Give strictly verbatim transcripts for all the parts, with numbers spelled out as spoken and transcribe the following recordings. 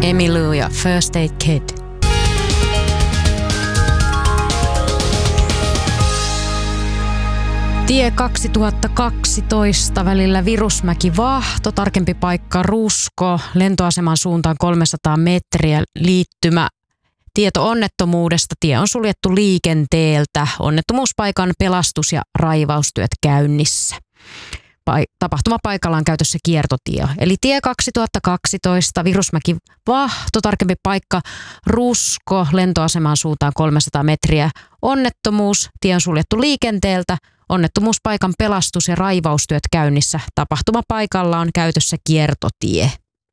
Emmylou ja First Aid Kit. Tie kaksituhattakaksitoista välillä Virusmäki-Vahto, tarkempi paikka Rusko, lentoaseman suuntaan kolmesataa metriä, liittymä. Tieto onnettomuudesta. Tie on suljettu liikenteeltä. Onnettomuuspaikan pelastus- ja raivaustyöt käynnissä. Tapahtumapaikalla on käytössä kiertotie. Eli tie kaksituhattakaksitoista, Virusmäki-Vahto, tarkempi paikka Rusko, lentoaseman suuntaan kolmesataa metriä. Onnettomuus, tie on suljettu liikenteeltä. Onnettomuuspaikan pelastus- ja raivaustyöt käynnissä. Tapahtumapaikalla on käytössä kiertotie.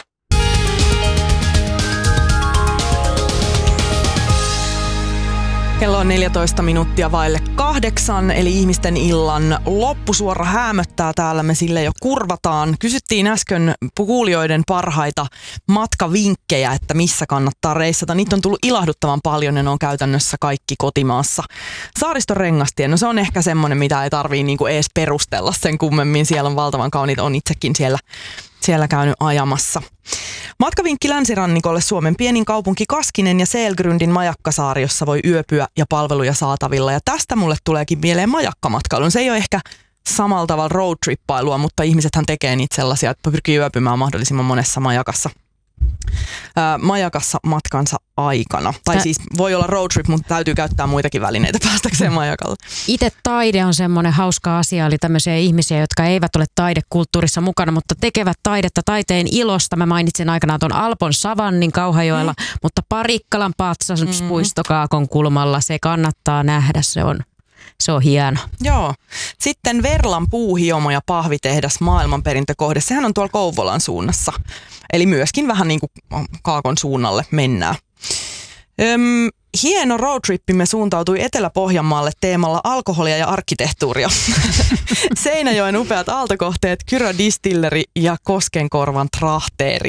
Kello on neljätoista minuuttia vaille kahdeksan, eli ihmisten illan loppusuora häämöttää täällä. Me sille jo kurvataan. Kysyttiin äsken kuulijoiden parhaita matkavinkkejä, että missä kannattaa reissata. Niitä on tullut ilahduttavan paljon ja ne on käytännössä kaikki kotimaassa. Saariston Rengastie, no se on ehkä semmoinen, mitä ei tarvii niinku edes perustella sen kummemmin. Siellä on valtavan kauniita, on itsekin siellä, siellä käynyt ajamassa. Matkavinkki länsirannikolle: Suomen pienin kaupunki Kaskinen ja Selgrundin majakkasaari, jossa voi yöpyä ja palveluja saatavilla. Ja tästä mulle tuleekin mieleen majakkamatkailu. Se ei ole ehkä samalla tavalla roadtrippailua, mutta ihmisethän tekee niitä sellaisia, että pyrkii yöpymään mahdollisimman monessa majakassa. Ää, majakassa matkansa aikana. Tai Tä... siis voi olla roadtrip, mutta täytyy käyttää muitakin välineitä päästäkseen majakalle. Itse taide on semmoinen hauska asia, eli tämmöisiä ihmisiä, jotka eivät ole taidekulttuurissa mukana, mutta tekevät taidetta taiteen ilosta. Mä mainitsin aikanaan tuon Alpon Savannin Kauhajoella, mm. mutta Parikkalan patsaspuisto Kaakon kulmalla, se kannattaa nähdä, se on, se on hieno. Joo. Sitten Verlan puuhiomo ja pahvitehdas maailmanperintökohde, sehän on tuolla Kouvolan suunnassa. Eli myöskin vähän niin kuin Kaakon suunnalle mennään. Öm, hieno roadtrippimme suuntautui Etelä-Pohjanmaalle teemalla alkoholia ja arkkitehtuuria. Seinäjoen upeat aaltokohteet, Kyrö Distilleri ja Koskenkorvan Trahteeri.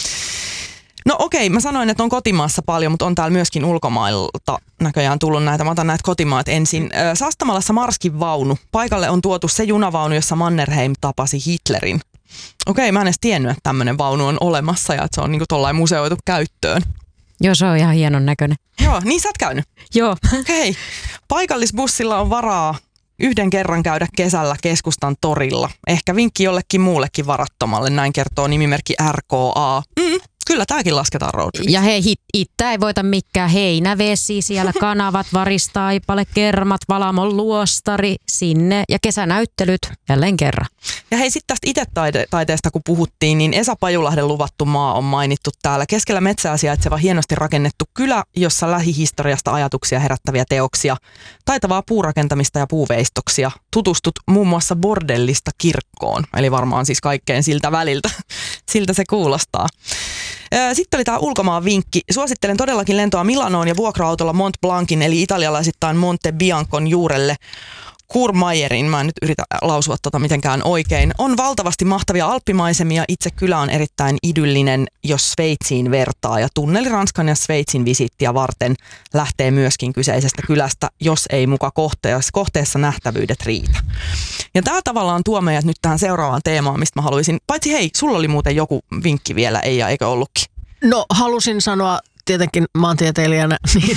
No okei, mä sanoin, että on kotimaassa paljon, mutta on täällä myöskin ulkomailta näköjään tullut näitä. Mä otan näitä kotimaat ensin. Sastamalassa Marskin vaunu. Paikalle on tuotu se junavaunu, jossa Mannerheim tapasi Hitlerin. Okei, mä en edes tiennyt, että tämmöinen vaunu on olemassa ja että se on niinku tollain museoitu käyttöön. Joo, se on ihan hienon näköinen. Joo, niin sä oot käynyt? Joo. Okei. Paikallisbussilla on varaa yhden kerran käydä kesällä keskustan torilla. Ehkä vinkki jollekin muullekin varattomalle, näin kertoo nimimerkki R K A. Mm, kyllä tääkin lasketaan roadtripiksi. Ja hei, hit, ittä ei voita mikään heinävesi, siellä kanavat, varistaipale, kermat, Valamon luostari, sinne ja kesänäyttelyt jälleen kerran. Ja hei, sitten tästä itetaiteesta kun puhuttiin, niin Esa Pajulahden luvattu maa on mainittu täällä. Keskellä metsää sijaitseva hienosti rakennettu kylä, jossa lähihistoriasta ajatuksia herättäviä teoksia, taitavaa puurakentamista ja puuveistoksia. Tutustut muun muassa bordellista kirkkoon, eli varmaan siis kaikkeen siltä väliltä. Siltä se kuulostaa. Sitten oli tämä ulkomaan vinkki. Suosittelen todellakin lentoa Milanoon ja vuokra-autolla Mont Blancin, eli italialaisittain Monte Biancon juurelle. Kurmajerin, mä en nyt yritä lausua tota mitenkään oikein. On valtavasti mahtavia alppimaisemia. Itse kylä on erittäin idyllinen, jos Sveitsiin vertaa. Ja tunneli Ranskan ja Sveitsin visittiä varten lähtee myöskin kyseisestä kylästä, jos ei muka kohteessa, kohteessa nähtävyydet riitä. Ja tää tavallaan tuo meidät nyt tähän seuraavaan teemaan, mistä mä haluaisin. Paitsi hei, sulla oli muuten joku vinkki vielä, ei ja eikö ollutkin? No halusin sanoa tietenkin maantieteilijänä niin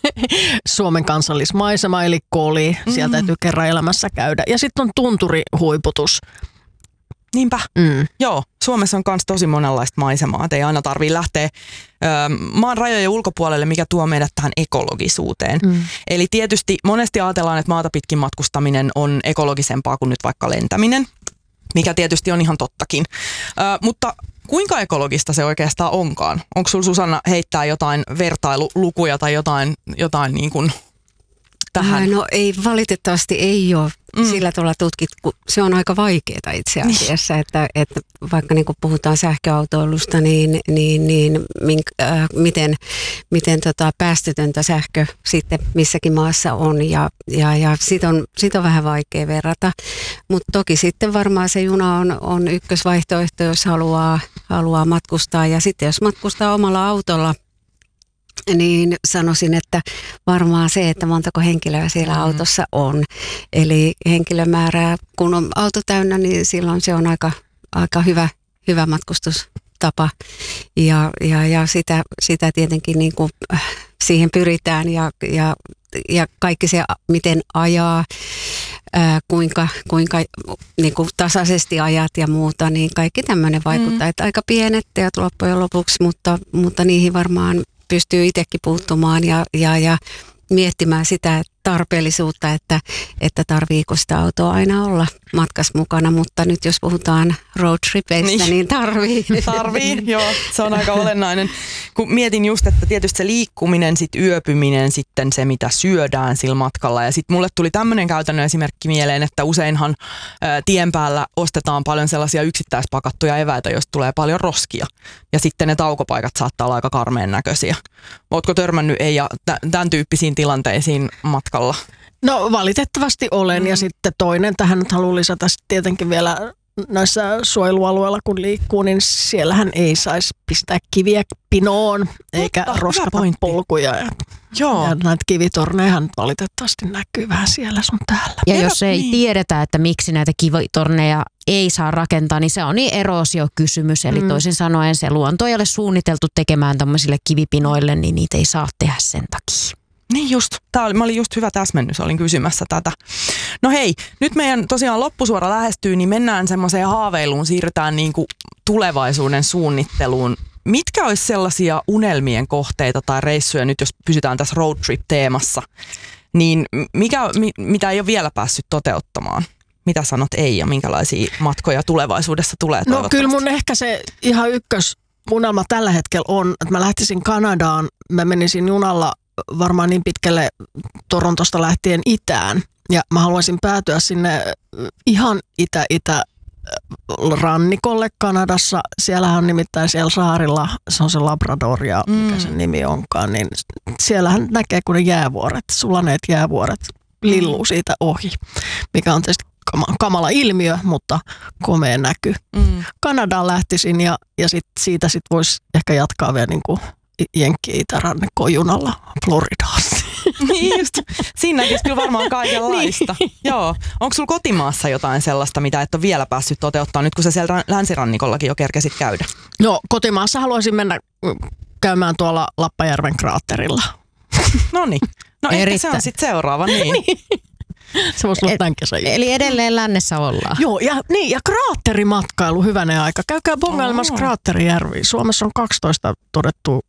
Suomen kansallismaisema eli Koli. Sieltä mm-hmm. täytyy kerran elämässä käydä. Ja sitten on tunturihuiputus. Niinpä. Mm. Joo, Suomessa on myös tosi monenlaista maisemaa. Et ei aina tarvitse lähteä ö, maan rajojen ulkopuolelle, mikä tuo meidät tähän ekologisuuteen. Mm. Eli tietysti monesti ajatellaan, että maata pitkin matkustaminen on ekologisempaa kuin nyt vaikka lentäminen, mikä tietysti on ihan tottakin. Ö, mutta kuinka ekologista se oikeastaan onkaan? Onko sulla, Susanna, heittää jotain vertailulukuja tai jotain, jotain niin kuin tähän? No ei, valitettavasti ei ole mm. sillä tavalla tutkittu. Se on aika vaikeaa itse asiassa, että, että vaikka niin kuin puhutaan sähköautoilusta, niin, niin, niin mink, äh, miten, miten tota päästötöntä sähkö sitten missäkin maassa on. Ja, ja, ja siitä on, sit on vähän vaikea verrata. Mutta toki sitten varmaan se juna on, on ykkösvaihtoehto, jos haluaa, haluaa matkustaa. Ja sitten jos matkustaa omalla autolla, niin sanoisin, että varmaan se, että montako henkilöä siellä mm. autossa on. Eli henkilömäärää, kun on auto täynnä, niin silloin se on aika, aika hyvä, hyvä matkustustapa. ja, ja, ja sitä, sitä tietenkin niin kuin, siihen pyritään ja, ja, ja kaikki se, miten ajaa, ää, kuinka, kuinka niin kuin tasaisesti ajat ja muuta, niin kaikki tämmöinen vaikuttaa. Mm. Että aika pienet teot loppujen lopuksi, mutta, mutta niihin varmaan pystyy itsekin puuttumaan ja, ja, ja miettimään sitä tarpeellisuutta, että, että tarviiko sitä autoa aina olla matkassa mukana, mutta nyt jos puhutaan roadtripeistä, niin, niin tarvii. Tarvii, joo, se on aika olennainen. Kun mietin just, että tietysti se liikkuminen, sit yöpyminen, sitten se mitä syödään sillä matkalla ja sitten mulle tuli tämmöinen käytännön esimerkki mieleen, että useinhan ä, tien päällä ostetaan paljon sellaisia yksittäispakattuja eväitä, joista tulee paljon roskia ja sitten ne taukopaikat saattaa olla aika karmeen näköisiä. Ootko törmännyt ei ja tämän tyyppisiin tilanteisiin matkalla? No valitettavasti olen mm. ja sitten toinen tähän nyt haluan lisätä tietenkin vielä näissä suojelualueilla kun liikkuu, niin siellähän ei saisi pistää kiviä pinoon eikä Mutta, roskata polkuja. Ja, Joo. ja näitä kivitornejahan valitettavasti näkyy vähän siellä sun täällä. Ja Erä, jos ei niin. tiedetä, että miksi näitä kivitorneja ei saa rakentaa, niin se on niin eroosiokysymys. Eli mm. toisin sanoen se luonto ei ole suunniteltu tekemään tämmöisille kivipinoille, niin niitä ei saa tehdä sen takia. Niin just, tää oli, mä olin just hyvä täsmennys, olin kysymässä tätä. No hei, nyt meidän tosiaan loppusuora lähestyy, niin mennään semmoiseen haaveiluun, siirrytään niin kuin tulevaisuuden suunnitteluun. Mitkä olisi sellaisia unelmien kohteita tai reissuja, nyt jos pysytään tässä road trip-teemassa, niin mikä, mi, mitä ei ole vielä päässyt toteuttamaan? Mitä sanot ei ja minkälaisia matkoja tulevaisuudessa tulee toivottavasti? No kyllä mun ehkä se ihan ykkös unelma tällä hetkellä on, että mä lähtisin Kanadaan, mä menisin junalla varmaan niin pitkälle Torontosta lähtien itään. Ja mä haluaisin päätyä sinne ihan itä-itä rannikolle Kanadassa. Siellähän on nimittäin siellä saarilla, se on se Labrador ja mikä mm. sen nimi onkaan, niin siellähän näkee kun ne jäävuoret, sulaneet jäävuoret lilluu siitä ohi, mikä on tietysti kamala ilmiö, mutta komea näky. Mm. Kanadaan lähtisin ja, ja sit siitä sit voisi ehkä jatkaa vielä niin kuin Jenkki-itärannikkoon junalla Floridaan. Niin just, siinä näkisi kyllä varmaan kaikenlaista. Niin. Joo. Onko sulla kotimaassa jotain sellaista, mitä et ole vielä päässyt toteuttaa, nyt kun sä siellä länsirannikollakin jo kerkesit käydä? No kotimaassa haluaisin mennä käymään tuolla Lappajärven kraatterilla. Noniin. No ehkä Erittä. Se on sitten seuraava, niin. niin. Se voisi olla tämän kesän. Eli edelleen lännessä ollaan. Joo, ja, niin, ja kraatterimatkailu hyvänä aika. Käykää bongailemassa oh. kraatterijärviä. Suomessa on kaksitoista todettu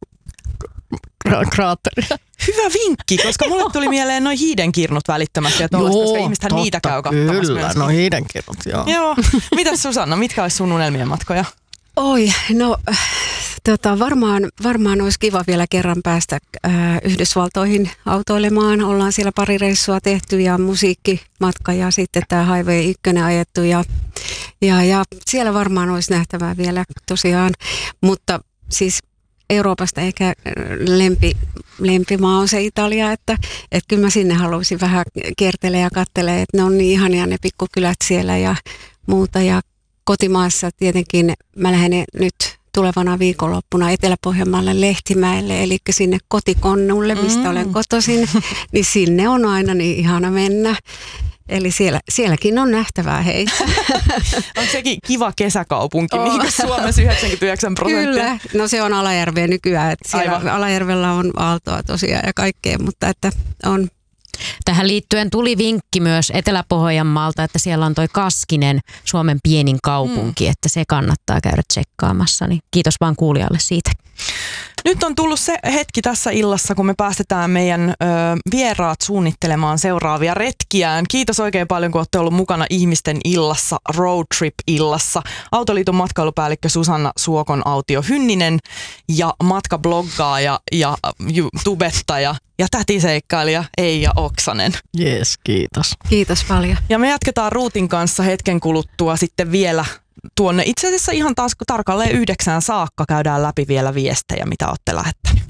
kra- kraatteria. Hyvä vinkki, koska mulle tuli mieleen noin hiidenkirnut välittömästi, että joo, koska ihmistähän niitä käy katsomassa. Kyllä, myöskin. No hiidenkirnut, joo. Joo. Mitäs Susanna, mitkä olisi sun unelmien matkoja? Oi, no tota, varmaan, varmaan olisi kiva vielä kerran päästä äh, Yhdysvaltoihin autoilemaan. Ollaan siellä pari reissua tehty ja musiikkimatka ja sitten tämä Highway yksi ajettu ja, ja, ja siellä varmaan olisi nähtävää vielä tosiaan, mutta siis Euroopasta ehkä lempi, lempimaa on se Italia, että, että kyllä mä sinne haluaisin vähän kiertele ja katsele, että ne on niin ihania ne pikkukylät siellä ja muuta ja kotimaassa tietenkin mä lähden nyt tulevana viikonloppuna Etelä-Pohjanmaalle Lehtimäelle, eli sinne kotikonnulle, mistä mm. olen kotoisin, niin sinne on aina niin ihana mennä. Eli siellä, sielläkin on nähtävää, hei. Onko sekin kiva kesäkaupunki, oh. mihin Suomessa yhdeksänkymmentäyhdeksän prosenttia? Kyllä, no se on Alajärveä nykyään. Että siellä Aivan. Alajärvellä on aaltoa tosiaan ja kaikkea, mutta että on. Tähän liittyen tuli vinkki myös Etelä-Pohjanmaalta, että siellä on toi Kaskinen, Suomen pienin kaupunki, mm. että se kannattaa käydä tsekkaamassa. Niin kiitos vaan kuulijalle siitä. Nyt on tullut se hetki tässä illassa, kun me päästetään meidän ö, vieraat suunnittelemaan seuraavia retkiään. Kiitos oikein paljon, kun olette ollut mukana Ihmisten illassa, Road Trip-illassa. Autoliiton matkailupäällikkö Susanna Suokon-Autio-Hynninen ja matkabloggaaja ja tubettaja ja tätiseikkailija Eija Oksanen. Jees, kiitos. Kiitos paljon. Ja me jatketaan Ruutin kanssa hetken kuluttua sitten vielä tuonne itse asiassa ihan taas tarkalleen yhdeksään saakka käydään läpi vielä viestejä, mitä olette lähettänyt.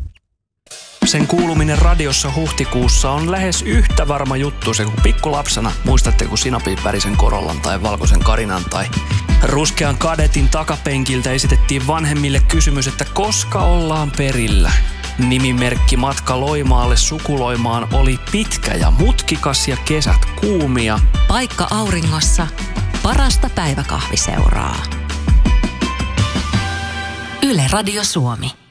Sen kuuluminen radiossa huhtikuussa on lähes yhtä varma juttu se kuin pikkulapsena. Muistatte, kun sinapin värisen Corollan tai valkoisen Karinan tai ruskean Kadetin takapenkiltä esitettiin vanhemmille kysymys, että koska ollaan perillä. Nimimerkki matka Loimaalle sukuloimaan oli pitkä ja mutkikas ja kesät kuumia. Paikka auringossa, parasta päiväkahviseuraa. Yle Radio Suomi.